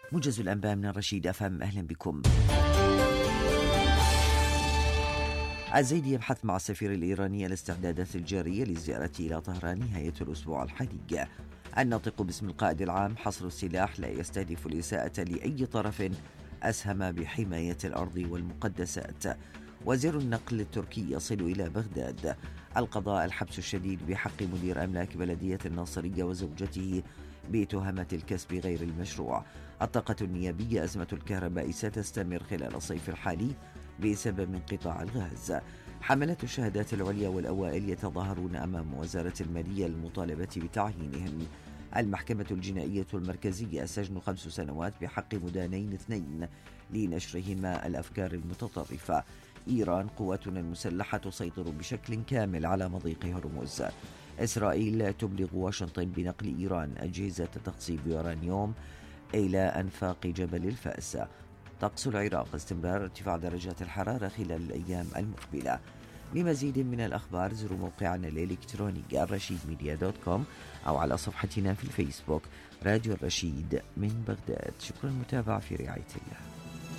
موجز الأنباء من الرشيد أفهم، أهلا بكم. الزيدي يبحث مع السفير الإيراني الاستعدادات الجارية للزيارة إلى طهران نهاية الأسبوع الحالي. الناطق باسم القائد العام: حصر السلاح لا يستهدف الإساءة لأي طرف أسهم بحماية الأرض والمقدسات. وزير النقل التركي يصل إلى بغداد. القضاء: الحبس الشديد بحق مدير أملاك بلدية الناصرية وزوجته بتهمة الكسب غير المشروع. الطاقة النيابية: أزمة الكهرباء ستستمر خلال الصيف الحالي بسبب انقطاع الغاز. حملة الشهادات العليا والأوائل يتظاهرون أمام وزارة المالية للمطالبة بتعيينهم. المحكمة الجنائية المركزية: سجن 5 سنوات بحق مدانين 2 لنشرهما الأفكار المتطرفة. إيران: قواتنا المسلحة تسيطر بشكل كامل على مضيق هرمز. إسرائيل تبلغ واشنطن بنقل إيران أجهزة تقصي يورانيوم إلى أنفاق جبل الفأس. طقس العراق: استمرار ارتفاع درجات الحرارة خلال الأيام المقبلة. لمزيد من الأخبار زوروا موقعنا الإلكتروني الرشيدميديا.com أو على صفحتنا في الفيسبوك راديو الرشيد من بغداد. شكرا، متابعة في رعاية الله.